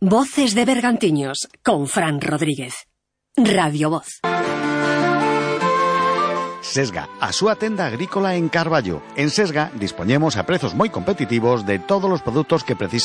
Voces de Bergantiños, con Fran Rodríguez. Radio Voz. Sesga, a súa tenda agrícola en Carballo. En Sesga dispoñemos a prezos moi competitivos de todos os produtos que precisamos